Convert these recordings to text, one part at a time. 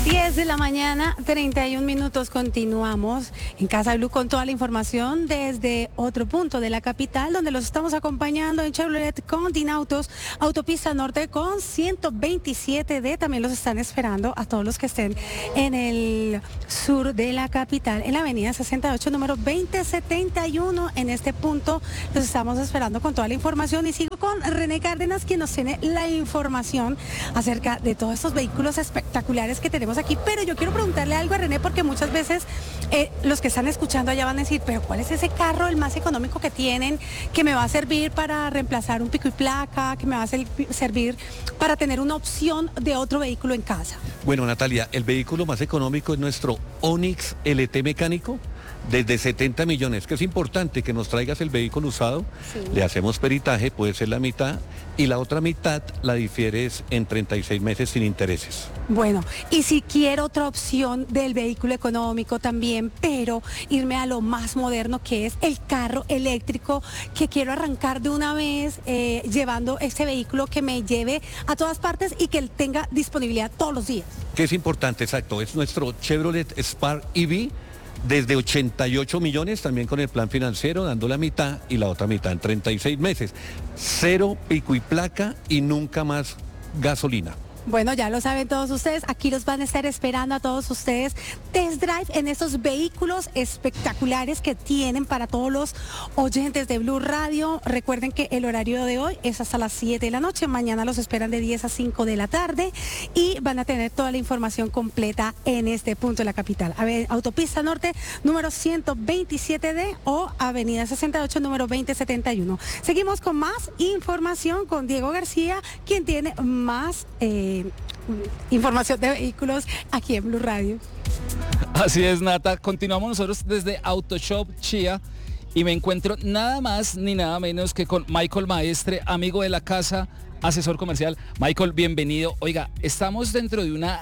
10 de la mañana, 31 minutos. Continuamos en Casa Blue con toda la información desde otro punto de la capital, donde los estamos acompañando en Chevrolet Continautos, Autopista Norte con 127D. También los están esperando a todos los que estén en el sur de la capital, en la avenida 68, número 2071. En este punto los estamos esperando con toda la información y sigo con René Cárdenas, quien nos tiene la información acerca de todos estos vehículos espectaculares que tenemos aquí. Pero yo quiero preguntarle algo a René, porque muchas veces los que están escuchando allá van a decir, pero ¿cuál es ese carro el más económico que tienen, que me va a servir para reemplazar un pico y placa, que me va a servir para tener una opción de otro vehículo en casa? Bueno, Natalia, el vehículo más económico es nuestro Onix LT mecánico, desde 70 millones, que es importante que nos traigas el vehículo usado, sí. Le hacemos peritaje, puede ser la mitad, y la otra mitad la difieres en 36 meses sin intereses. Bueno, y si quiero otra opción del vehículo económico también, pero irme a lo más moderno, que es el carro eléctrico, que quiero arrancar de una vez, llevando este vehículo que me lleve a todas partes y que tenga disponibilidad todos los días. Que es importante, exacto, es nuestro Chevrolet Spark EV, desde 88 millones, también con el plan financiero, dando la mitad y la otra mitad en 36 meses. Cero pico y placa y nunca más gasolina. Bueno, ya lo saben todos ustedes, aquí los van a estar esperando a todos ustedes. Test drive en estos vehículos espectaculares que tienen para todos los oyentes de Blue Radio. Recuerden que el horario de hoy es hasta las 7 de la noche, mañana los esperan de 10 a 5 de la tarde y van a tener toda la información completa en este punto de la capital. A ver, Autopista Norte, número 127D o Avenida 68, número 2071. Seguimos con más información con Diego García, quien tiene más información de vehículos aquí en Blue Radio. Así es, Nata. Continuamos nosotros desde Autoshop Chía y me encuentro nada más ni nada menos que con Michael Maestre, amigo de la casa, asesor comercial. Michael, bienvenido. Oiga, estamos dentro de una...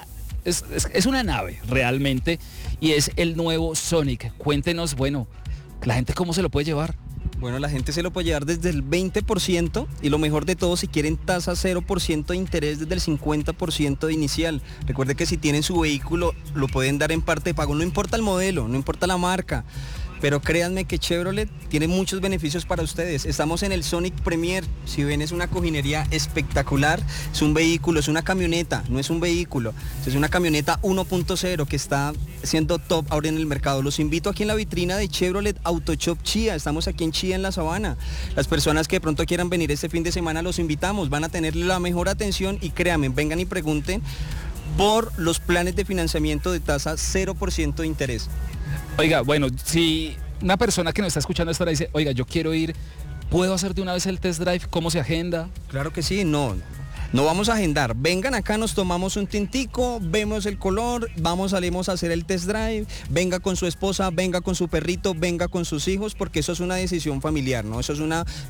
Es una nave realmente y es el nuevo Sonic. Cuéntenos, bueno, la gente cómo se lo puede llevar. Bueno, la gente se lo puede llevar desde el 20% y lo mejor de todo, si quieren tasa 0% de interés desde el 50% de inicial. Recuerde que si tienen su vehículo lo pueden dar en parte de pago, no importa el modelo, no importa la marca. Pero créanme que Chevrolet tiene muchos beneficios para ustedes. Estamos en el Sonic Premier. Si ven, es una cojinería espectacular. Es un vehículo, es una camioneta, no es un vehículo. Es una camioneta 1.0 que está siendo top ahora en el mercado. Los invito aquí en la vitrina de Chevrolet Autoshop Chía. Estamos aquí en Chía, en la Sabana. Las personas que de pronto quieran venir este fin de semana, los invitamos. Van a tener la mejor atención y créanme, vengan y pregunten por los planes de financiamiento de tasa 0% de interés. Oiga, bueno, si una persona que nos está escuchando esto dice, oiga, yo quiero ir, ¿puedo hacer de una vez el test drive? ¿Cómo se agenda? Claro que sí, no vamos a agendar. Vengan acá, nos tomamos un tintico, vemos el color, salimos a hacer el test drive, venga con su esposa, venga con su perrito, venga con sus hijos, porque eso es una decisión familiar, ¿no? Eso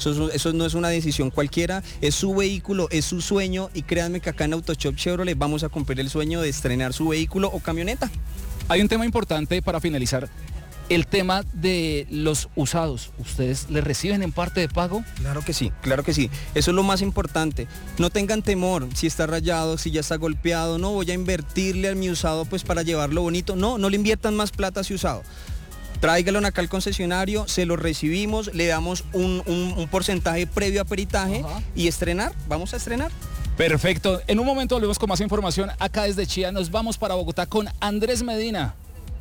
no es una decisión cualquiera, es su vehículo, es su sueño y créanme que acá en Autoshop Chevrolet vamos a cumplir el sueño de estrenar su vehículo o camioneta. Hay un tema importante para finalizar, el tema de los usados. ¿Ustedes les reciben en parte de pago? Claro que sí, claro que sí. Eso es lo más importante. No tengan temor si está rayado, si ya está golpeado. No voy a invertirle a mi usado pues para llevarlo bonito. No le inviertan más plata a su usado. Tráigalo acá al concesionario, se lo recibimos, le damos un porcentaje previo a peritaje. Ajá. Y vamos a estrenar. Perfecto. En un momento volvemos con más información acá desde Chía. Nos vamos para Bogotá con Andrés Medina.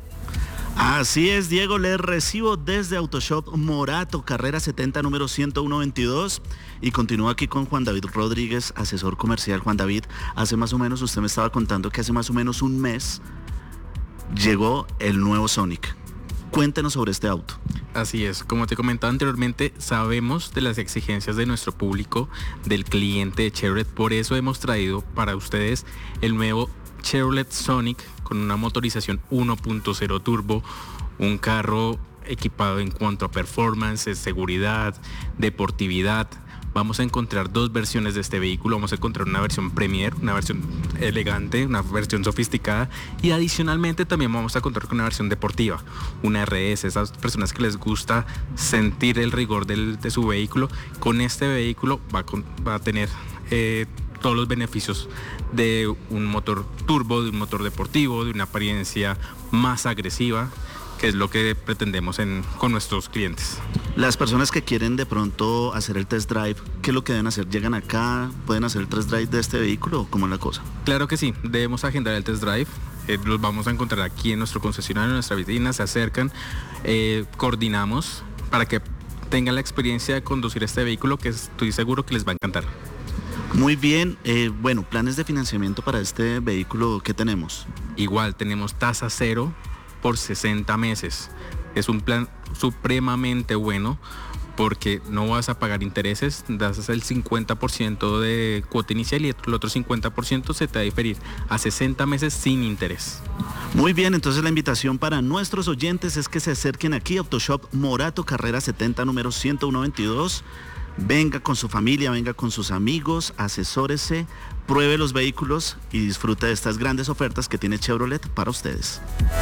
Así es, Diego, les recibo desde Autoshop Morato, carrera 70, número 10122, y continúo aquí con Juan David Rodríguez, asesor comercial. Juan David, usted me estaba contando que hace más o menos un mes llegó el nuevo Sonic. Cuéntenos sobre este auto. Así es, como te comentaba anteriormente, sabemos de las exigencias de nuestro público, del cliente de Chevrolet, por eso hemos traído para ustedes el nuevo Chevrolet Sonic con una motorización 1.0 turbo, un carro equipado en cuanto a performance, seguridad, deportividad. Vamos a encontrar dos versiones de este vehículo. Vamos a encontrar una versión Premier, una versión elegante, una versión sofisticada, y adicionalmente también vamos a contar con una versión deportiva, una RS. Esas personas que les gusta sentir el rigor de su vehículo, con este vehículo va a tener todos los beneficios de un motor turbo, de un motor deportivo, de una apariencia más agresiva, que es lo que pretendemos con nuestros clientes. Las personas que quieren de pronto hacer el test drive, ¿qué es lo que deben hacer? ¿Llegan acá? ¿Pueden hacer el test drive de este vehículo? ¿Cómo es la cosa? Claro que sí, debemos agendar el test drive. Los vamos a encontrar aquí en nuestro concesionario, en nuestra vitrina, se acercan, coordinamos para que tengan la experiencia de conducir este vehículo, que estoy seguro que les va a encantar. Muy bien, bueno, planes de financiamiento para este vehículo, ¿qué tenemos? Igual, tenemos tasa cero por 60 meses. Es un plan supremamente bueno porque no vas a pagar intereses, das el 50% de cuota inicial y el otro 50% se te va a diferir a 60 meses sin interés. Muy bien, entonces la invitación para nuestros oyentes es que se acerquen aquí a Autoshop Morato, carrera 70, número 10122. Venga con su familia, venga con sus amigos, asesórese, pruebe los vehículos y disfrute de estas grandes ofertas que tiene Chevrolet para ustedes.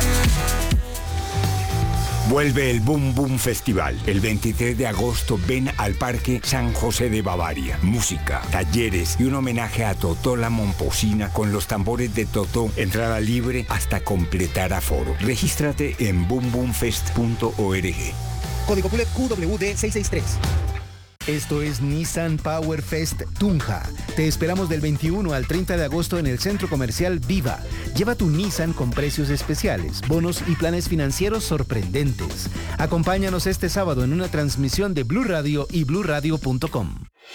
Vuelve el Boom Boom Festival. El 23 de agosto ven al Parque San José de Bavaria. Música, talleres y un homenaje a Totó la Momposina con los tambores de Totó. Entrada libre hasta completar aforo. Regístrate en boomboomfest.org. Código PULEP QWD 663. Esto es Nissan Power Fest Tunja. Te esperamos del 21 al 30 de agosto en el Centro Comercial Viva. Lleva tu Nissan con precios especiales, bonos y planes financieros sorprendentes. Acompáñanos este sábado en una transmisión de Blue Radio y bluradio.com.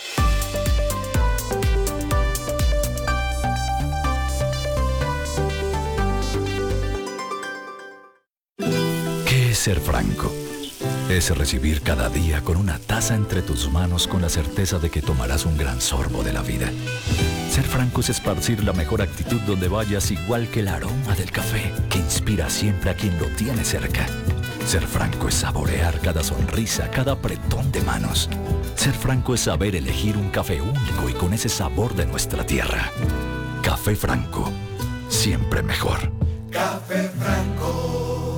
¿Qué es ser franco? Es recibir cada día con una taza entre tus manos con la certeza de que tomarás un gran sorbo de la vida. Ser franco es esparcir la mejor actitud donde vayas, igual que el aroma del café que inspira siempre a quien lo tiene cerca. Ser franco es saborear cada sonrisa, cada apretón de manos. Ser franco es saber elegir un café único y con ese sabor de nuestra tierra. Café Franco, siempre mejor. Café Franco.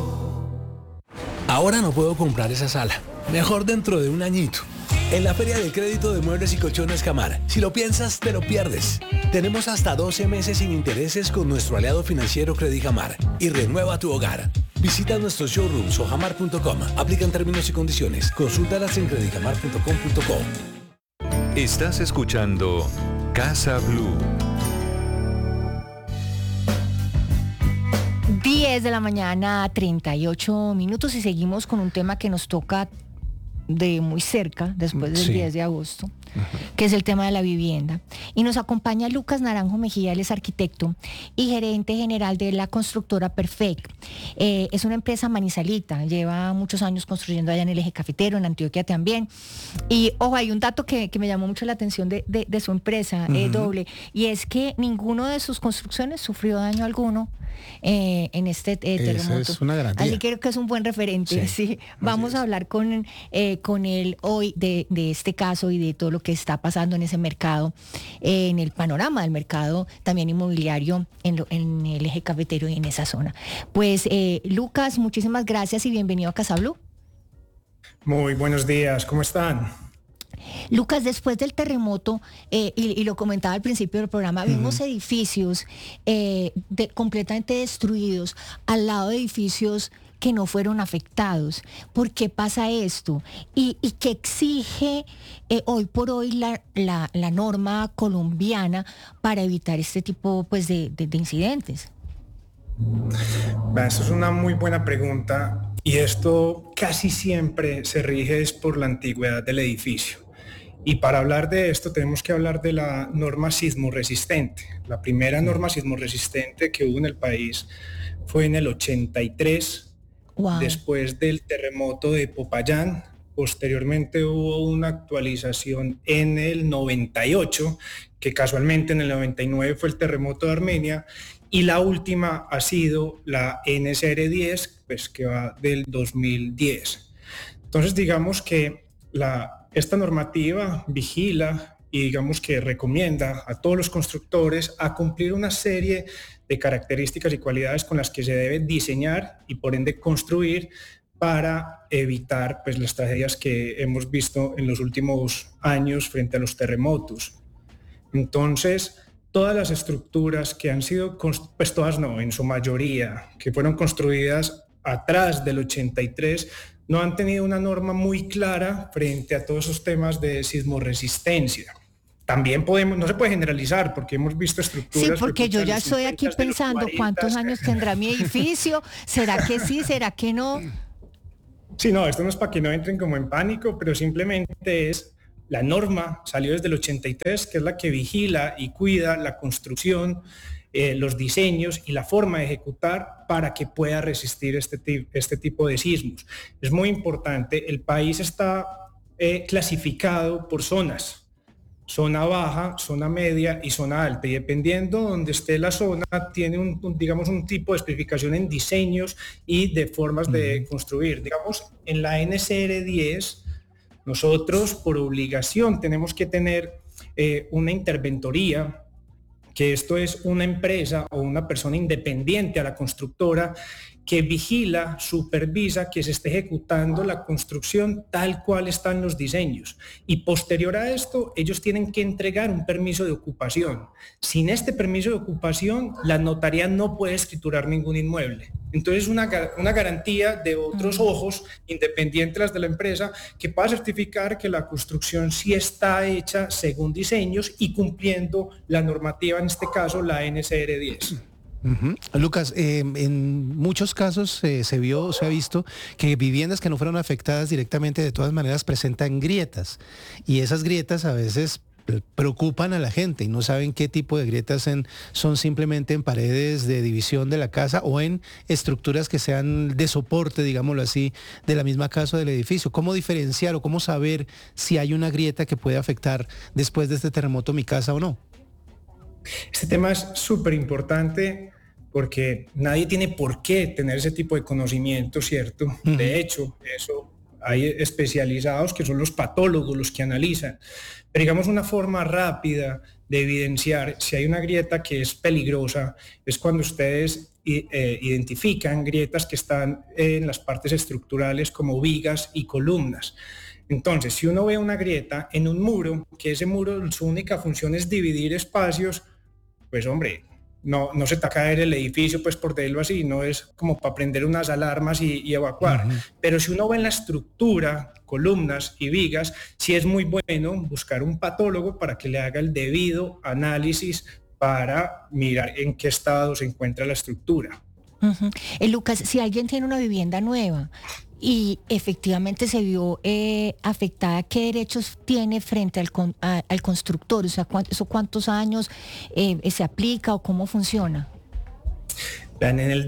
Ahora no puedo comprar esa sala. Mejor dentro de un añito. En la Feria del Crédito de Muebles y Colchones Camar. Si lo piensas, te lo pierdes. Tenemos hasta 12 meses sin intereses con nuestro aliado financiero Credicamar. Y renueva tu hogar. Visita nuestros showrooms o jamar.com. Aplican términos y condiciones. Consúltalas en credicamar.com.co. Estás escuchando Casa Blue. 10 de la mañana, 38 minutos y seguimos con un tema que nos toca de muy cerca, después del 10 de agosto, que es el tema de la vivienda. Y nos acompaña Lucas Naranjo Mejía, él es arquitecto y gerente general de la constructora Perfect. Es una empresa manizalita, lleva muchos años construyendo allá en el eje cafetero, en Antioquia también. Y ojo, hay un dato que me llamó mucho la atención de su empresa, Doble, y es que ninguno de sus construcciones sufrió daño alguno en este terremoto. Eso es una garantía. Así que creo que es un buen referente. Sí. Vamos a hablar con él hoy de este caso y de todo lo que está pasando en ese mercado, en el panorama del mercado también inmobiliario en el eje cafetero y en esa zona. Pues Lucas, muchísimas gracias y bienvenido a Casa Blue. Muy buenos días, ¿cómo están? Lucas, después del terremoto, y lo comentaba al principio del programa, vimos edificios completamente destruidos al lado de edificios que no fueron afectados. ¿Por qué pasa esto? ¿Y qué exige hoy por hoy la norma colombiana para evitar este tipo pues, de incidentes? Esto es una muy buena pregunta y esto casi siempre se rige por la antigüedad del edificio. Y para hablar de esto tenemos que hablar de la norma sismorresistente. La primera norma sismorresistente que hubo en el país fue en el 83, después del terremoto de Popayán. Posteriormente hubo una actualización en el 98, que casualmente en el 99 fue el terremoto de Armenia, y la última ha sido la NSR 10, pues que va del 2010. Entonces digamos que esta normativa vigila y digamos que recomienda a todos los constructores a cumplir una serie de características y cualidades con las que se debe diseñar y por ende construir para evitar pues, las tragedias que hemos visto en los últimos años frente a los terremotos. Entonces, todas las estructuras que han sido, pues todas no, en su mayoría, que fueron construidas atrás del 83, no han tenido una norma muy clara frente a todos esos temas de sismorresistencia. También no se puede generalizar porque hemos visto estructuras... Sí, porque yo ya estoy aquí pensando cuántos años tendrá mi edificio, ¿será que sí, será que no? Sí, no, esto no es para que no entren como en pánico, pero simplemente es la norma, salió desde el 83, que es la que vigila y cuida la construcción, los diseños y la forma de ejecutar para que pueda resistir este tipo de sismos. Es muy importante, el país está clasificado por zonas. Zona baja, zona media y zona alta, y dependiendo donde esté la zona tiene un tipo de especificación en diseños y de formas de construir. Digamos, en la NCR 10 nosotros por obligación tenemos que tener una interventoría, que esto es una empresa o una persona independiente a la constructora que vigila, supervisa que se esté ejecutando la construcción tal cual están los diseños. Y posterior a esto, ellos tienen que entregar un permiso de ocupación. Sin este permiso de ocupación, la notaría no puede escriturar ningún inmueble. Entonces, una garantía de otros ojos, independientes de la empresa, que pueda certificar que la construcción sí está hecha según diseños y cumpliendo la normativa, en este caso, la NCR 10. Lucas, en muchos casos se ha visto que viviendas que no fueron afectadas directamente de todas maneras presentan grietas, y esas grietas a veces preocupan a la gente y no saben qué tipo de grietas son simplemente en paredes de división de la casa o en estructuras que sean de soporte, digámoslo así, de la misma casa del edificio. ¿Cómo diferenciar o cómo saber si hay una grieta que puede afectar después de este terremoto mi casa o no? Este tema es súper importante porque nadie tiene por qué tener ese tipo de conocimiento, ¿cierto? De hecho, eso hay especializados que son los patólogos los que analizan. Pero digamos, una forma rápida de evidenciar si hay una grieta que es peligrosa es cuando ustedes identifican grietas que están en las partes estructurales como vigas y columnas. Entonces, si uno ve una grieta en un muro, que ese muro su única función es dividir espacios, pues hombre, no se te va a caer el edificio, pues por decirlo así, no es como para prender unas alarmas y evacuar. Pero si uno ve en la estructura, columnas y vigas, sí es muy bueno buscar un patólogo para que le haga el debido análisis para mirar en qué estado se encuentra la estructura. Lucas, si alguien tiene una vivienda nueva y efectivamente se vio afectada, ¿qué derechos tiene frente al constructor? O sea, ¿cuántos años se aplica o cómo funciona? En el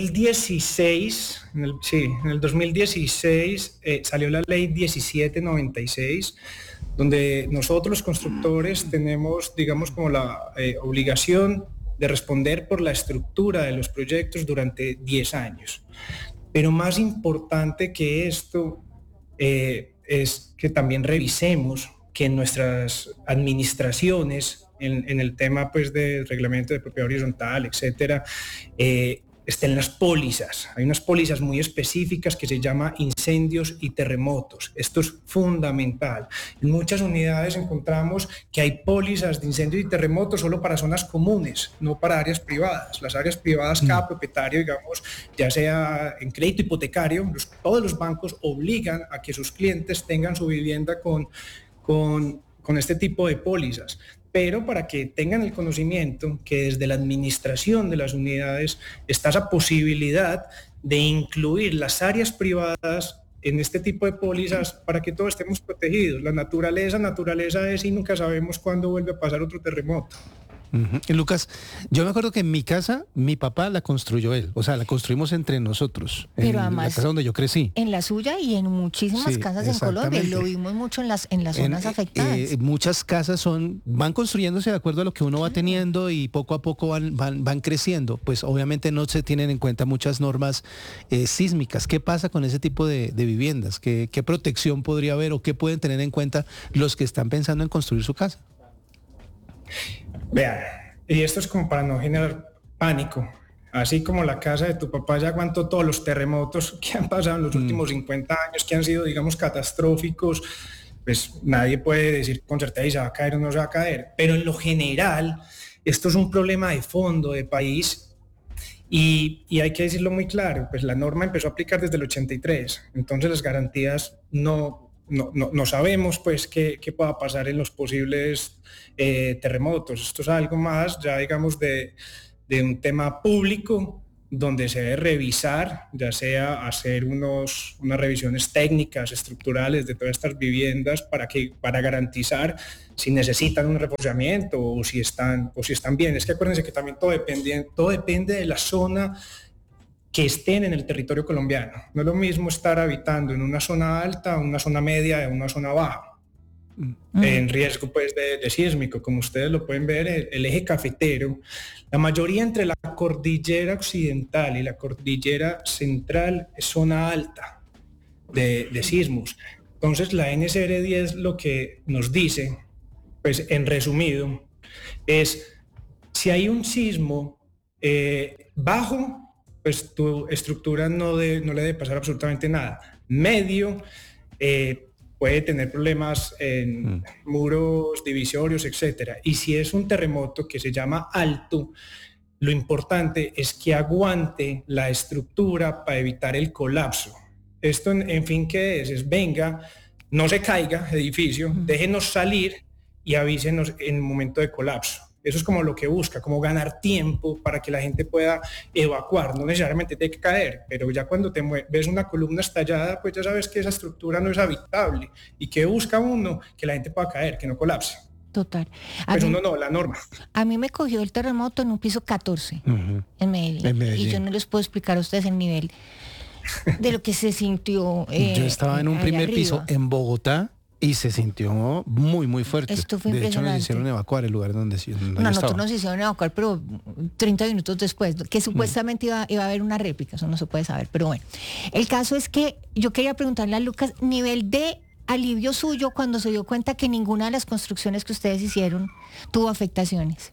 2016, salió la ley 1796, donde nosotros los constructores tenemos, digamos, como la obligación de responder por la estructura de los proyectos durante 10 años. Pero más importante que esto es que también revisemos que en nuestras administraciones, en el tema pues del reglamento de propiedad horizontal, etcétera, estén las pólizas. Hay unas pólizas muy específicas que se llama incendios y terremotos. Esto es fundamental. En muchas unidades encontramos que hay pólizas de incendios y terremotos solo para zonas comunes, no para áreas privadas. Las áreas privadas, cada propietario, digamos, ya sea en crédito hipotecario, todos los bancos obligan a que sus clientes tengan su vivienda con este tipo de pólizas. Pero para que tengan el conocimiento que desde la administración de las unidades está esa posibilidad de incluir las áreas privadas en este tipo de pólizas para que todos estemos protegidos. La naturaleza es y nunca sabemos cuándo vuelve a pasar otro terremoto. Lucas, yo me acuerdo que en mi casa, mi papá la construyó él, o sea, la construimos entre nosotros, pero en además, la casa donde yo crecí. En la suya y en muchísimas casas en Colombia, y lo vimos mucho en las zonas afectadas. Muchas casas van construyéndose de acuerdo a lo que uno va teniendo y poco a poco van creciendo, pues obviamente no se tienen en cuenta muchas normas sísmicas. ¿Qué pasa con ese tipo de viviendas? ¿Qué protección podría haber o qué pueden tener en cuenta los que están pensando en construir su casa? Vean, y esto es como para no generar pánico. Así como la casa de tu papá ya aguantó todos los terremotos que han pasado en los últimos 50 años, que han sido, digamos, catastróficos, pues nadie puede decir con certeza si se va a caer o no se va a caer, pero en lo general esto es un problema de fondo, de país, y hay que decirlo muy claro, pues la norma empezó a aplicar desde el 83, entonces las garantías no sabemos pues qué pueda pasar en los posibles terremotos. Esto es algo más ya digamos de un tema público, donde se debe revisar, ya sea hacer unas revisiones técnicas, estructurales de todas estas viviendas para garantizar si necesitan un reforzamiento o si están bien. Es que acuérdense que también todo depende de la zona que estén en el territorio colombiano. No es lo mismo estar habitando en una zona alta, una zona media o una zona baja. En riesgo pues de sísmico, como ustedes lo pueden ver, el eje cafetero, la mayoría entre la cordillera occidental y la cordillera central es zona alta de sismos. Entonces la NSR 10 lo que nos dice, pues en resumido, es si hay un sismo bajo, pues tu estructura no le debe pasar absolutamente nada. Medio, puede tener problemas en muros divisorios, etcétera. Y si es un terremoto que se llama alto, lo importante es que aguante la estructura para evitar el colapso. Esto, en fin, ¿qué es? Es venga, no se caiga edificio, déjenos salir y avísenos en el momento de colapso. Eso es como lo que busca, como ganar tiempo para que la gente pueda evacuar. No necesariamente tiene que caer, pero ya cuando ves una columna estallada, pues ya sabes que esa estructura no es habitable. ¿Y qué busca uno? Que la gente pueda caer, que no colapse. Total. Pues uno no, la norma. A mí me cogió el terremoto en un piso 14 en Medellín. Y yo no les puedo explicar a ustedes el nivel de lo que se sintió. Yo estaba en un primer piso en Bogotá. Y se sintió muy, muy fuerte. Esto fue de hecho, nos hicieron evacuar el lugar donde nosotros nos hicieron evacuar, pero 30 minutos después, que supuestamente iba a haber una réplica, eso no se puede saber. Pero bueno, el caso es que yo quería preguntarle a Lucas, nivel de alivio suyo cuando se dio cuenta que ninguna de las construcciones que ustedes hicieron tuvo afectaciones.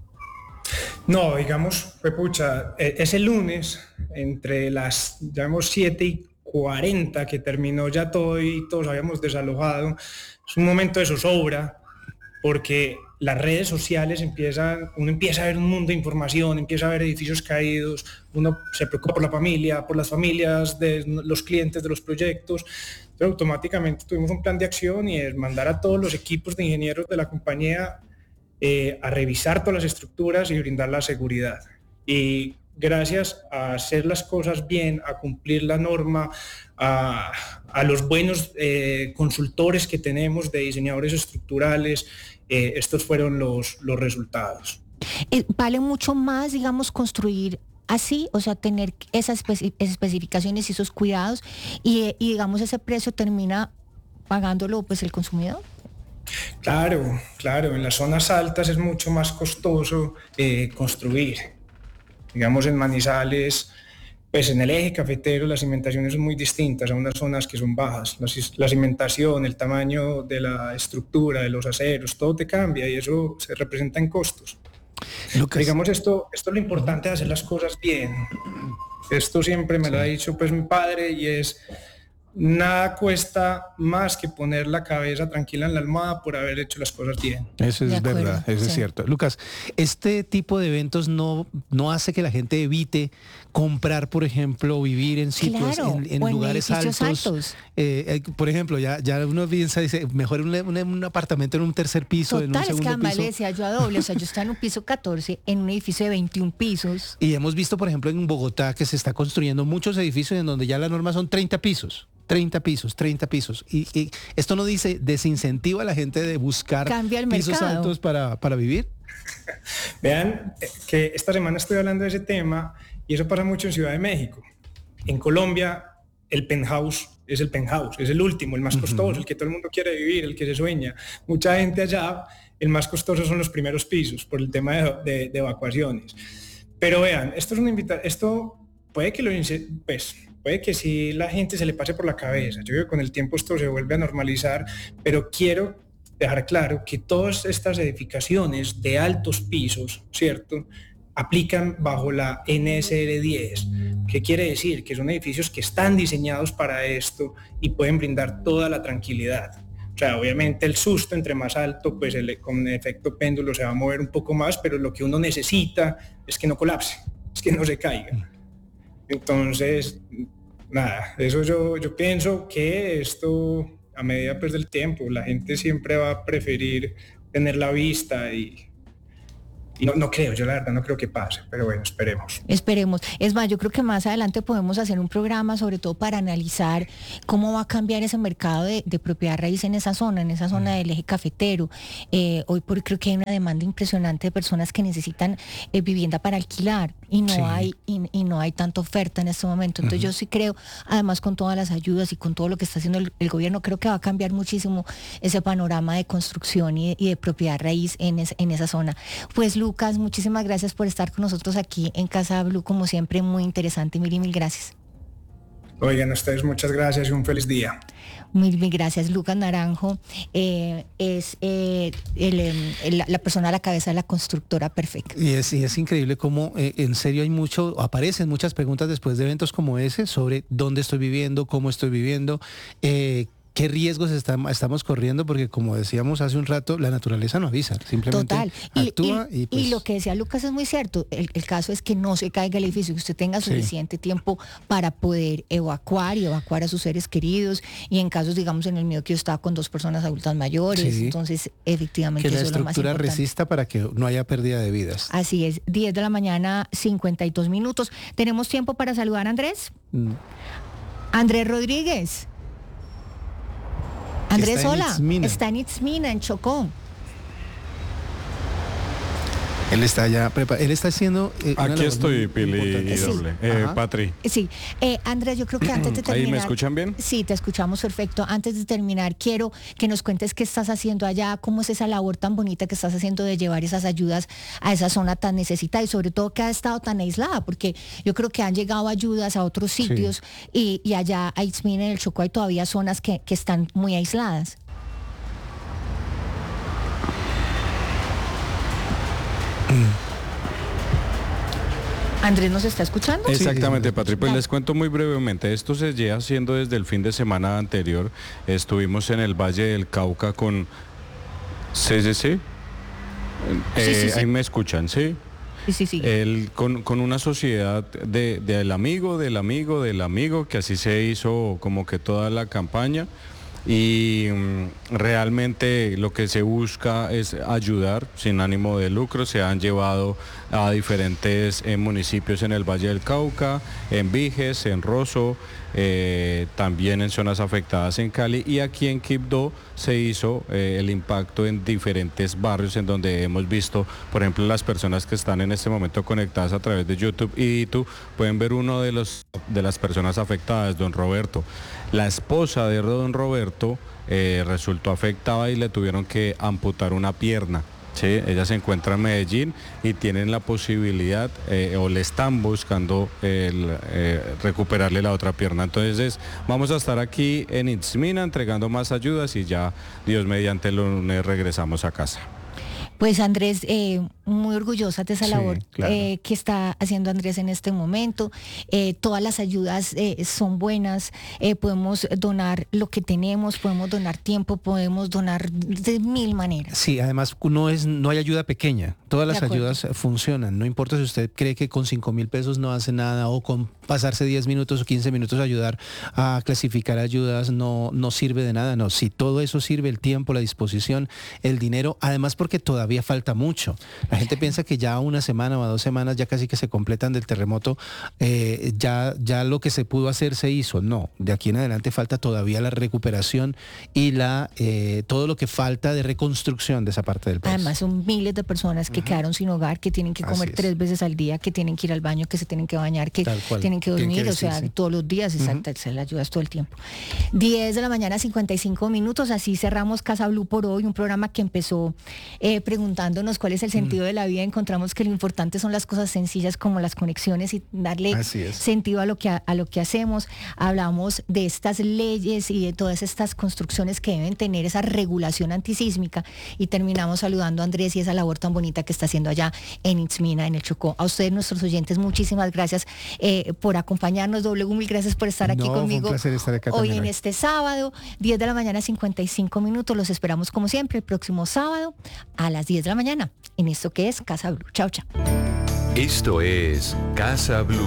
No, digamos, ese lunes, entre las, digamos, 7:40 que terminó ya todo y todos habíamos desalojado, es un momento de zozobra porque las redes sociales uno empieza a ver un mundo de información, empieza a ver edificios caídos, uno se preocupa por la familia, por las familias de los clientes de los proyectos. Entonces automáticamente tuvimos un plan de acción y es mandar a todos los equipos de ingenieros de la compañía a revisar todas las estructuras y brindar la seguridad. Y gracias a hacer las cosas bien, a cumplir la norma, a los buenos consultores que tenemos de diseñadores estructurales, estos fueron los resultados. ¿Vale mucho más, digamos, construir así, o sea, tener esas especificaciones y esos cuidados y digamos, ese precio termina pagándolo pues el consumidor? Claro, en las zonas altas es mucho más costoso construir. Digamos, en Manizales, pues en el eje cafetero las cimentaciones son muy distintas a unas zonas que son bajas. La cimentación, el tamaño de la estructura, de los aceros, todo te cambia y eso se representa en costos. Lucas. Digamos, esto es lo importante de hacer las cosas bien. Esto siempre me lo ha dicho pues mi padre y es: nada cuesta más que poner la cabeza tranquila en la almohada por haber hecho las cosas bien. Eso es verdad, eso es cierto. Lucas, este tipo de eventos no hace que la gente evite comprar, por ejemplo, vivir en sitios, en lugares altos. Por ejemplo, ya uno piensa, dice, mejor un apartamento en un tercer piso, en un segundo piso. Total, es que además le decía yo a doble, o sea, yo estaba en un piso 14, en un edificio de 21 pisos. Y hemos visto, por ejemplo, en Bogotá que se está construyendo muchos edificios en donde ya la norma son 30 pisos. 30 pisos. Y esto no desincentiva a la gente de buscar pisos altos para vivir. Vean que esta semana estoy hablando de ese tema y eso pasa mucho en Ciudad de México. En Colombia el penthouse es el último, el más costoso, el que todo el mundo quiere vivir, el que se sueña. Mucha gente allá, el más costoso son los primeros pisos por el tema de evacuaciones. Pero vean, esto es una invitación, esto puede que puede que sí la gente se le pase por la cabeza. Yo creo que con el tiempo esto se vuelve a normalizar, pero quiero dejar claro que todas estas edificaciones de altos pisos, ¿cierto?, aplican bajo la NSR 10. ¿Qué quiere decir? Que son edificios que están diseñados para esto y pueden brindar toda la tranquilidad. O sea, obviamente el susto entre más alto, pues con efecto péndulo se va a mover un poco más, pero lo que uno necesita es que no colapse, es que no se caiga. Entonces, nada, eso yo pienso que esto, a medida pues del tiempo, la gente siempre va a preferir tener la vista y no creo, yo la verdad no creo que pase, pero bueno, esperemos. Esperemos. Es más, yo creo que más adelante podemos hacer un programa sobre todo para analizar cómo va a cambiar ese mercado de propiedad raíz en esa zona del eje cafetero. Hoy por hoy creo que hay una demanda impresionante de personas que necesitan vivienda para alquilar y no hay tanta oferta en este momento. Entonces yo sí creo, además con todas las ayudas y con todo lo que está haciendo el gobierno, creo que va a cambiar muchísimo ese panorama de construcción y de propiedad raíz en esa zona. Pues Lucas, muchísimas gracias por estar con nosotros aquí en Casa Blue, como siempre, muy interesante. Mil gracias. Oigan, a ustedes muchas gracias y un feliz día. Mil gracias. Lucas Naranjo es la persona a la cabeza de la constructora Perfect. Y es increíble cómo en serio aparecen muchas preguntas después de eventos como ese sobre dónde estoy viviendo, cómo estoy viviendo, qué riesgos estamos corriendo, porque como decíamos hace un rato, la naturaleza no avisa, simplemente actúa y lo que decía Lucas es muy cierto. El caso es que no se caiga el edificio, que usted tenga suficiente tiempo para poder evacuar a sus seres queridos, y en casos, digamos, en el mío que yo estaba con 2 personas adultas mayores, entonces efectivamente que la eso es lo más estructura importante. Resista para que no haya pérdida de vidas. Así es, 10 de la mañana, 52 minutos. ¿Tenemos tiempo para saludar a Andrés? Andrés Rodríguez. Andrés, hola, está en Itzmina, en Chocó. Él está ya preparado, él está haciendo... Aquí estoy, Pili y Doble. Patri. Sí, Andrés, yo creo que antes de terminar... ¿Ahí me escuchan bien? Sí, te escuchamos perfecto. Antes de terminar, quiero que nos cuentes qué estás haciendo allá, cómo es esa labor tan bonita que estás haciendo de llevar esas ayudas a esa zona tan necesitada, y sobre todo que ha estado tan aislada, porque yo creo que han llegado ayudas a otros sitios y allá a Itzmina, en el Chocó, hay todavía zonas que están muy aisladas. Andrés, ¿nos está escuchando? Exactamente, Patri. Pues les cuento muy brevemente. Esto se lleva haciendo desde el fin de semana anterior. Estuvimos en el Valle del Cauca con CCC. Ahí me escuchan, ¿sí? Sí. Con una sociedad del amigo, que así se hizo como que toda la campaña. Y realmente lo que se busca es ayudar sin ánimo de lucro. Se han llevado a diferentes municipios en el Valle del Cauca, en Viges, en Rosso, también en zonas afectadas en Cali, y aquí en Quibdó se hizo el impacto en diferentes barrios en donde hemos visto, por ejemplo, las personas que están en este momento conectadas a través de YouTube y tú pueden ver uno de las personas afectadas, don Roberto. La esposa de don Roberto resultó afectada y le tuvieron que amputar una pierna. Sí, ella se encuentra en Medellín y tienen la posibilidad o le están buscando recuperarle la otra pierna. Entonces vamos a estar aquí en Itzmina entregando más ayudas y ya Dios mediante el lunes regresamos a casa. Pues Andrés, muy orgullosa de esa labor que está haciendo Andrés en este momento. Todas las ayudas son buenas, podemos donar lo que tenemos, podemos donar tiempo, podemos donar de 1000 maneras. Sí, además no hay ayuda pequeña, todas las ayudas funcionan, no importa si usted cree que con 5,000 pesos no hace nada o con pasarse 10 minutos o 15 minutos a ayudar a clasificar ayudas no sirve de nada, no, si todo eso sirve, el tiempo, la disposición, el dinero, además porque todavía falta mucho. La gente piensa que ya 1 semana o 2 semanas ya casi que se completan del terremoto, ya lo que se pudo hacer se hizo. No, de aquí en adelante falta todavía la recuperación y todo lo que falta de reconstrucción de esa parte del país. Además son miles de personas que quedaron sin hogar, que tienen que comer 3 veces al día, que tienen que ir al baño, que se tienen que bañar, que tienen que dormir, todos los días, se le ayudas todo el tiempo. 10 de la mañana, 55 minutos, así cerramos Casa Blue por hoy, un programa que empezó preguntándonos cuál es el sentido de la vida, encontramos que lo importante son las cosas sencillas como las conexiones y darle sentido a lo que hacemos. Hablamos de estas leyes y de todas estas construcciones que deben tener esa regulación antisísmica y terminamos saludando a Andrés y esa labor tan bonita que está haciendo allá en Itzmina, en el Chocó. A ustedes, nuestros oyentes, muchísimas gracias por acompañarnos. W, mil gracias por estar aquí conmigo. Fue un placer estar acá hoy en este sábado, 10 de la mañana, 55 minutos. Los esperamos como siempre el próximo sábado a las 10 de la mañana en esto que es Casa Blue. Chao, chao. Esto es Casa Blue.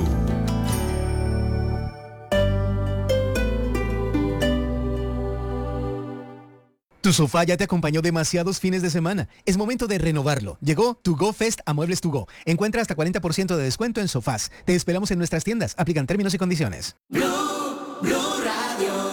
Tu sofá ya te acompañó demasiados fines de semana. Es momento de renovarlo. Llegó To Go Fest a Muebles To Go. Encuentra hasta 40% de descuento en sofás. Te esperamos en nuestras tiendas. Aplican términos y condiciones. Blue Radio.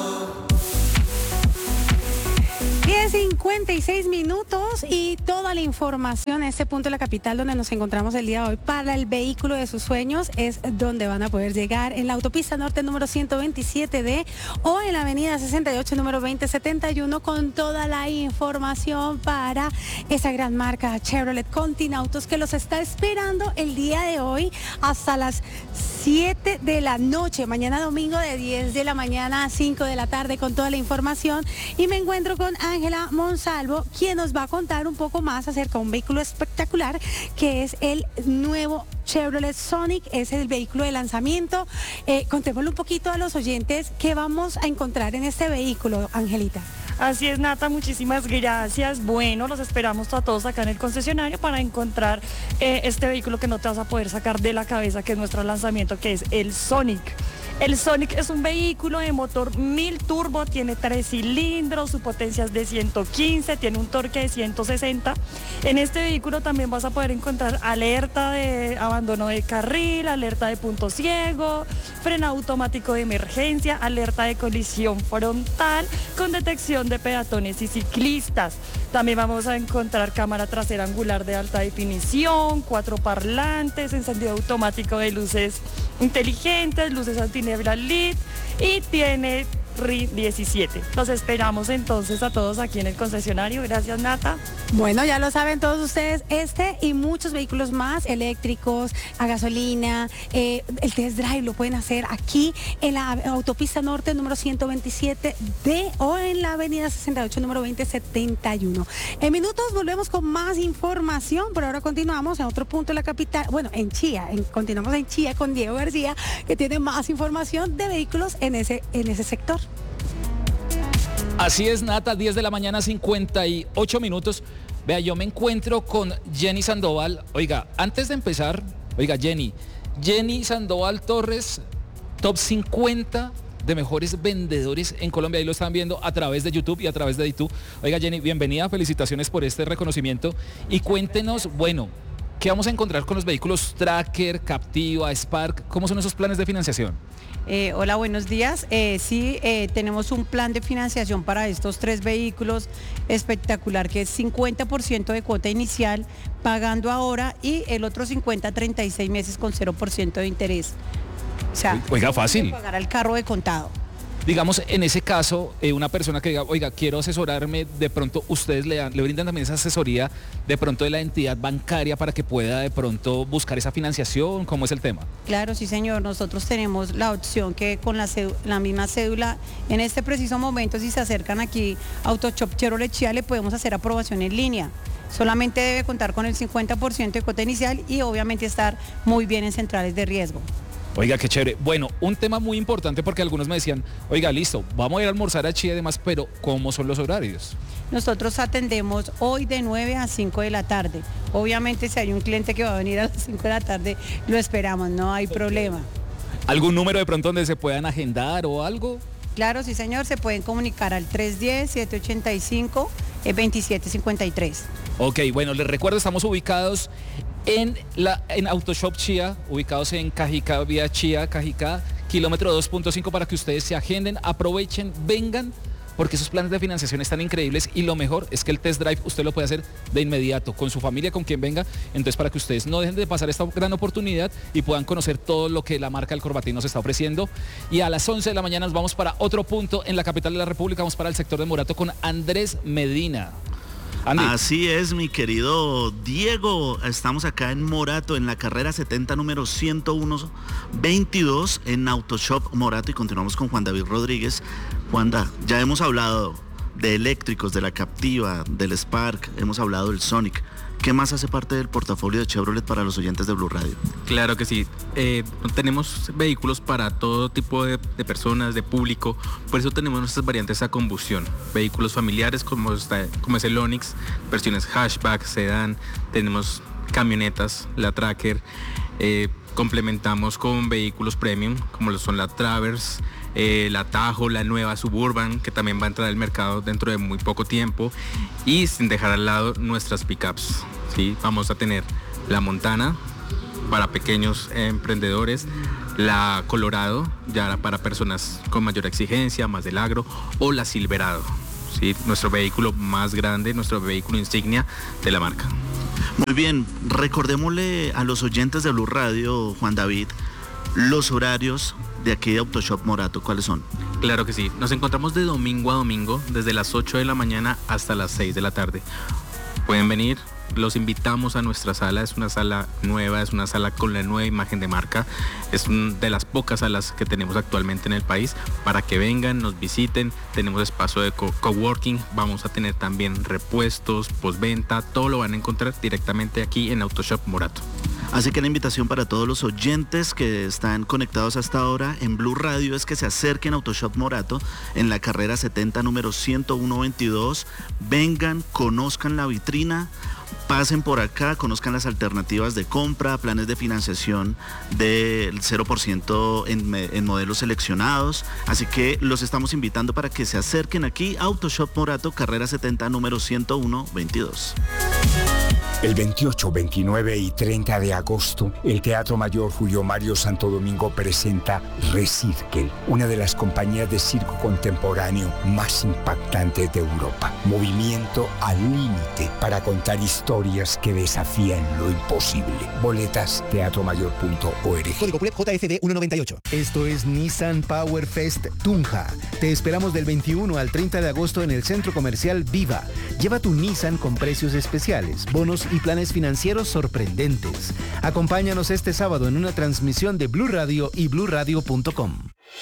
10:56 minutos y toda la información en este punto de la capital donde nos encontramos el día de hoy para el vehículo de sus sueños es donde van a poder llegar en la autopista norte número 127D o en la avenida 68 número 2071 con toda la información para esa gran marca Chevrolet Continautos que los está esperando el día de hoy hasta las 7 de la noche, mañana domingo de 10 de la mañana a 5 de la tarde con toda la información y me encuentro con Ángela Monsalvo, quien nos va a contar un poco más acerca de un vehículo espectacular que es el nuevo Chevrolet Sonic, es el vehículo de lanzamiento. Contémosle un poquito a los oyentes qué vamos a encontrar en este vehículo, Angelita. Así es, Nata, muchísimas gracias. Bueno, los esperamos a todos acá en el concesionario para encontrar este vehículo que no te vas a poder sacar de la cabeza, que es nuestro lanzamiento, que es el Sonic. El Sonic es un vehículo de motor 1000 turbo, tiene 3 cilindros, su potencia es de 115, tiene un torque de 160. En este vehículo también vas a poder encontrar alerta de abandono de carril, alerta de punto ciego, freno automático de emergencia, alerta de colisión frontal con detección de peatones y ciclistas. También vamos a encontrar cámara trasera angular de alta definición, 4 parlantes, encendido automático de luces inteligentes, luces antiniebla LED y tiene RI 17. Los esperamos entonces a todos aquí en el concesionario. Gracias, Nata. Bueno, ya lo saben todos ustedes, este y muchos vehículos más eléctricos, a gasolina, el test drive lo pueden hacer aquí en la autopista norte número 127D o en la avenida 68 número 2071. En minutos volvemos con más información, pero ahora continuamos en otro punto de la capital, bueno, en Chía, continuamos en Chía con Diego García, que tiene más información de vehículos en ese sector. Así es, Nata, 10 de la mañana, 58 minutos. Vea, yo me encuentro con Jenny Sandoval. Oiga, antes de empezar, Jenny Sandoval Torres, top 50 de mejores vendedores en Colombia. Ahí lo están viendo a través de YouTube y a través de YouTube. Oiga, Jenny, bienvenida, felicitaciones por este reconocimiento. Y cuéntenos, bueno, ¿qué vamos a encontrar con los vehículos Tracker, Captiva, Spark? ¿Cómo son esos planes de financiación? Hola, buenos días. Sí, tenemos un plan de financiación para estos 3 vehículos espectacular, que es 50% de cuota inicial pagando ahora y el otro 50 a 36 meses con 0% de interés. O sea, oiga, fácil. Pagar al carro de contado. Digamos, en ese caso, una persona que diga, oiga, quiero asesorarme, de pronto ustedes le brindan también esa asesoría de pronto de la entidad bancaria para que pueda de pronto buscar esa financiación. ¿Cómo es el tema? Claro, sí, señor. Nosotros tenemos la opción que con la misma cédula, en este preciso momento, si se acercan aquí a AutoShop Chevrolet Chía, le podemos hacer aprobación en línea. Solamente debe contar con el 50% de cuota inicial y obviamente estar muy bien en centrales de riesgo. Oiga, qué chévere. Bueno, un tema muy importante porque algunos me decían, oiga, listo, vamos a ir a almorzar a Chía y demás, pero ¿cómo son los horarios? Nosotros atendemos hoy de 9 a 5 de la tarde. Obviamente si hay un cliente que va a venir a las 5 de la tarde, lo esperamos, no hay problema. ¿Algún número de pronto donde se puedan agendar o algo? Claro, sí, señor, se pueden comunicar al 310-785-2753. Ok, bueno, les recuerdo, estamos ubicados en AutoShop Chía, ubicados en Cajicá, vía Chía, Cajicá, kilómetro 2.5 para que ustedes se agenden, aprovechen, vengan, porque esos planes de financiación están increíbles y lo mejor es que el test drive usted lo puede hacer de inmediato, con su familia, con quien venga, entonces para que ustedes no dejen de pasar esta gran oportunidad y puedan conocer todo lo que la marca El Corbatín nos está ofreciendo. Y a las 11 de la mañana nos vamos para otro punto en la capital de la República, vamos para el sector de Morato con Andrés Medina. Andy. Así es, mi querido Diego. Estamos acá en Morato, en la carrera 70, número 101-22, en Autoshop Morato, y continuamos con Juan David Rodríguez. Juanda, ya hemos hablado de eléctricos, de la Captiva, del Spark, hemos hablado del Sonic. ¿Qué más hace parte del portafolio de Chevrolet para los oyentes de Blue Radio? Claro que sí. Tenemos vehículos para todo tipo de personas, de público. Por eso tenemos nuestras variantes a combustión. Vehículos familiares como es el Onix, versiones hatchback, sedán. Tenemos camionetas, la Tracker. Complementamos con vehículos premium como lo son la Traverse, la Tajo, la nueva Suburban, que también va a entrar al mercado dentro de muy poco tiempo, y sin dejar al lado nuestras pickups, ¿sí? Vamos a tener la Montana para pequeños emprendedores, la Colorado ya para personas con mayor exigencia, más del agro, o la Silverado, ¿sí? Nuestro vehículo más grande, nuestro vehículo insignia de la marca. Muy bien, recordémosle a los oyentes de Blue Radio, Juan David, los horarios de aquí de Autoshop Morato, ¿cuáles son? Claro que sí, nos encontramos de domingo a domingo, desde las 8 de la mañana hasta las 6 de la tarde. Pueden venir, los invitamos a nuestra sala, es una sala nueva, es una sala con la nueva imagen de marca, es una de las pocas salas que tenemos actualmente en el país, para que vengan, nos visiten. Tenemos espacio de coworking, vamos a tener también repuestos, postventa, todo lo van a encontrar directamente aquí en Autoshop Morato. Así que la invitación para todos los oyentes que están conectados hasta ahora en Blue Radio es que se acerquen a Autoshop Morato en la carrera 70, número 101-22. Vengan, conozcan la vitrina, pasen por acá, conozcan las alternativas de compra, planes de financiación del 0% en modelos seleccionados. Así que los estamos invitando para que se acerquen aquí a Autoshop Morato, carrera 70, número 101-22. El 28, 29 y 30 de agosto, el Teatro Mayor Julio Mario Santo Domingo presenta Recirkel, una de las compañías de circo contemporáneo más impactantes de Europa. Movimiento al límite para contar historias que desafían lo imposible. Boletas, teatromayor.org. Código PULEP JFD 198. Esto es Nissan Power Fest Tunja. Te esperamos del 21 al 30 de agosto en el Centro Comercial Viva. Lleva tu Nissan con precios especiales, bonos y planes financieros sorprendentes. Acompáñanos este sábado en una transmisión de Blue Radio y BlueRadio.com.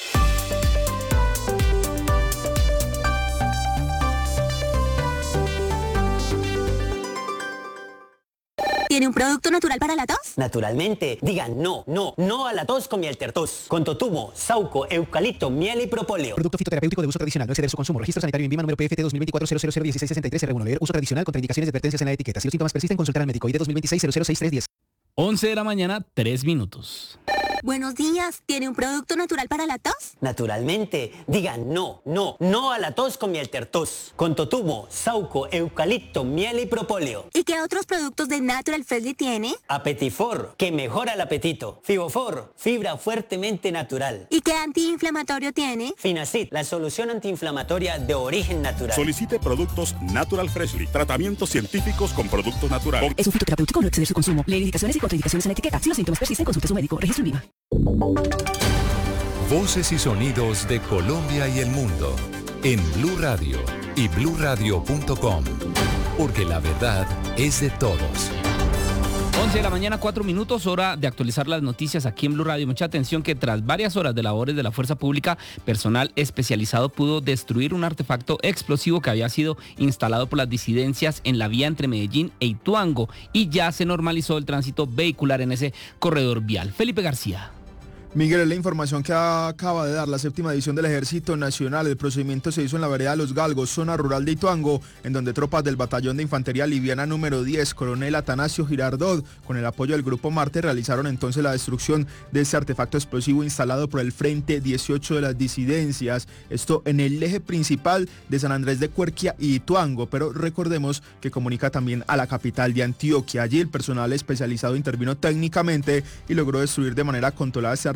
¿Tiene un producto natural para la tos? Naturalmente. Digan no a la tos con miel tertos. Con totumo, sauco, eucalipto, miel y propóleo. Producto fitoterapéutico de uso tradicional. No exceder su consumo. Registro sanitario INVIMA número PFT 2024-001663-R1. Leer uso tradicional con indicaciones y advertencias en la etiqueta. Si los síntomas persisten, consultar al médico. ID 2026-006310. 11 de la mañana, 3 minutos. Buenos días. ¿Tiene un producto natural para la tos? Naturalmente. Digan no a la tos con miel tertos. Con totumo, sauco, eucalipto, miel y propóleo. ¿Y qué otros productos de Natural Freshly tiene? Apetifor, que mejora el apetito. Fibofor, fibra fuertemente natural. ¿Y qué antiinflamatorio tiene? Finacid, la solución antiinflamatoria de origen natural. Solicite productos Natural Freshly. Tratamientos científicos con productos naturales. Es un fitoterapéutico, no exceder su consumo. Leer indicaciones y contraindicaciones en la etiqueta. Si los síntomas persisten, consulte a su médico. Registro INVIMA. Voces y sonidos de Colombia y el mundo en Blue Radio y BlueRadio.com, porque la verdad es de todos. 11 de la mañana, 4 minutos, hora de actualizar las noticias aquí en Blue Radio. Mucha atención que tras varias horas de labores de la Fuerza Pública, personal especializado pudo destruir un artefacto explosivo que había sido instalado por las disidencias en la vía entre Medellín e Ituango, y ya se normalizó el tránsito vehicular en ese corredor vial. Felipe García. Miguel, es la información que acaba de dar la 7ª edición del Ejército Nacional. El procedimiento se hizo en la vereda Los Galgos, zona rural de Ituango, en donde tropas del Batallón de Infantería Liviana número 10, coronel Atanasio Girardot, con el apoyo del Grupo Marte, realizaron entonces la destrucción de este artefacto explosivo instalado por el Frente 18 de las disidencias. Esto en el eje principal de San Andrés de Cuerquia y Ituango, pero recordemos que comunica también a la capital de Antioquia. Allí el personal especializado intervino técnicamente y logró destruir de manera controlada este artefacto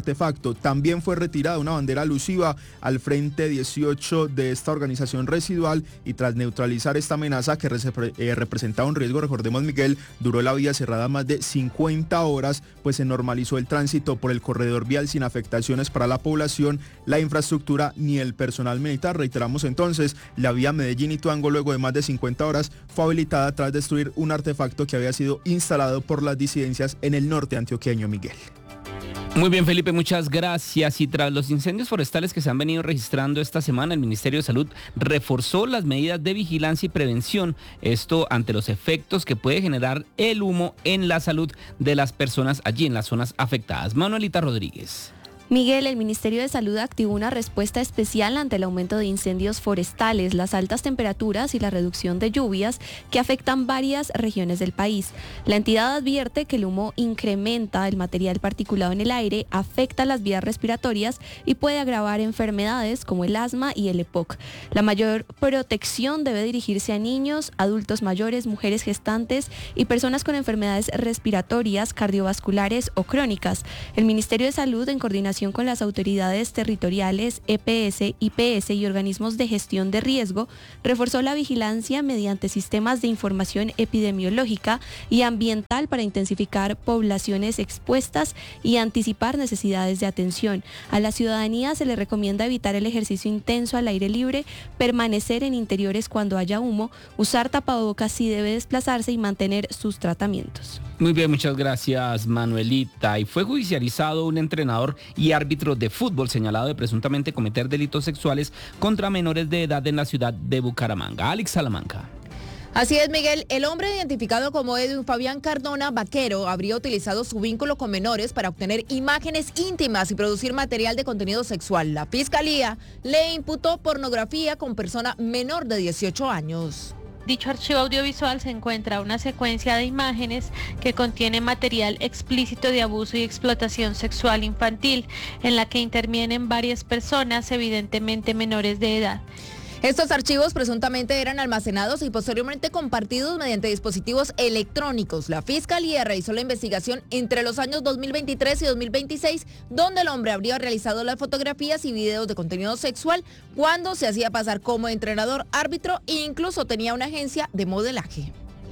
artefacto. También fue retirada una bandera alusiva al Frente 18 de esta organización residual y tras neutralizar esta amenaza que representaba un riesgo, recordemos Miguel, duró la vía cerrada más de 50 horas, pues se normalizó el tránsito por el corredor vial sin afectaciones para la población, la infraestructura ni el personal militar. Reiteramos entonces, la vía Medellín-Ituango luego de más de 50 horas fue habilitada tras destruir un artefacto que había sido instalado por las disidencias en el norte antioqueño, Miguel. Muy bien, Felipe, muchas gracias. Y tras los incendios forestales que se han venido registrando esta semana, el Ministerio de Salud reforzó las medidas de vigilancia y prevención. Esto ante los efectos que puede generar el humo en la salud de las personas allí en las zonas afectadas. Manuelita Rodríguez. Miguel, el Ministerio de Salud activó una respuesta especial ante el aumento de incendios forestales, las altas temperaturas y la reducción de lluvias que afectan varias regiones del país. La entidad advierte que el humo incrementa el material particulado en el aire, afecta las vías respiratorias y puede agravar enfermedades como el asma y el EPOC. La mayor protección debe dirigirse a niños, adultos mayores, mujeres gestantes y personas con enfermedades respiratorias, cardiovasculares o crónicas. El Ministerio de Salud, en coordinación con las autoridades territoriales, EPS, IPS y organismos de gestión de riesgo, reforzó la vigilancia mediante sistemas de información epidemiológica y ambiental para intensificar poblaciones expuestas y anticipar necesidades de atención. A la ciudadanía se le recomienda evitar el ejercicio intenso al aire libre, permanecer en interiores cuando haya humo, usar tapabocas si debe desplazarse y mantener sus tratamientos. Muy bien, muchas gracias, Manuelita. Y fue judicializado un entrenador y árbitro de fútbol señalado de presuntamente cometer delitos sexuales contra menores de edad en la ciudad de Bucaramanga. Alex Salamanca. Así es, Miguel. El hombre identificado como Edwin Fabián Cardona Vaquero habría utilizado su vínculo con menores para obtener imágenes íntimas y producir material de contenido sexual. La Fiscalía le imputó pornografía con persona menor de 18 años. Dicho archivo audiovisual se encuentra una secuencia de imágenes que contiene material explícito de abuso y explotación sexual infantil, en la que intervienen varias personas, evidentemente menores de edad. Estos archivos presuntamente eran almacenados y posteriormente compartidos mediante dispositivos electrónicos. La Fiscalía realizó la investigación entre los años 2023 y 2026, donde el hombre habría realizado las fotografías y videos de contenido sexual cuando se hacía pasar como entrenador, árbitro e incluso tenía una agencia de modelaje.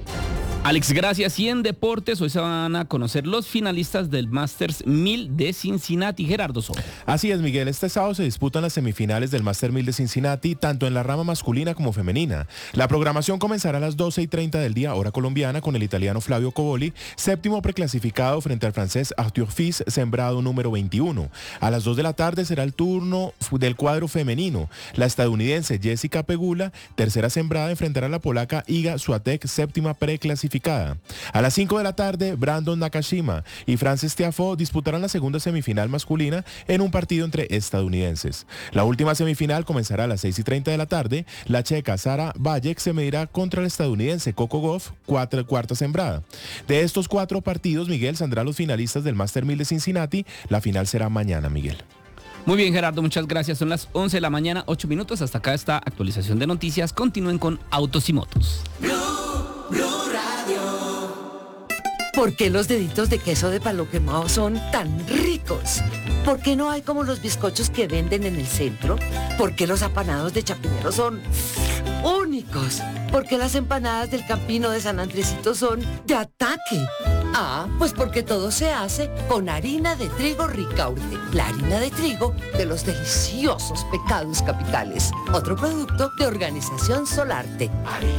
Alex, gracias. Y en deportes, hoy se van a conocer los finalistas del Masters 1000 de Cincinnati. Gerardo Soto. Así es, Miguel. Este sábado se disputan las semifinales del Masters 1000 de Cincinnati, tanto en la rama masculina como femenina. La programación comenzará a las 12:30 del día, hora colombiana, con el italiano Flavio Coboli, séptimo preclasificado frente al francés Arthur Fils, sembrado número 21. A las 2 de la tarde será el turno del cuadro femenino. La estadounidense Jessica Pegula, tercera sembrada, enfrentará a la polaca Iga Swiatek, séptima preclasificada. A las 5 de la tarde, Brandon Nakashima y Frances Tiafoe disputarán la segunda semifinal masculina en un partido entre estadounidenses. La última semifinal comenzará a las 6:30 de la tarde. La checa Sara Bayek se medirá contra el estadounidense Coco Gauff, cuarta sembrada. De estos 4 partidos, Miguel, saldrán los finalistas del Masters 1000 de Cincinnati. La final será mañana, Miguel. Muy bien, Gerardo, muchas gracias. Son las 11 de la mañana, 8 minutos. Hasta acá esta actualización de noticias. Continúen con Autos y Motos. ¿Por qué los deditos de queso de palo quemado son tan ricos? ¿Por qué no hay como los bizcochos que venden en el centro? ¿Por qué los apanados de Chapinero son únicos? ¿Por qué las empanadas del Campino de San Andresito son de ataque? Ah, pues porque todo se hace con harina de trigo Ricaurte, la harina de trigo de los deliciosos Pecados Capitales. Otro producto de Organización Solarte.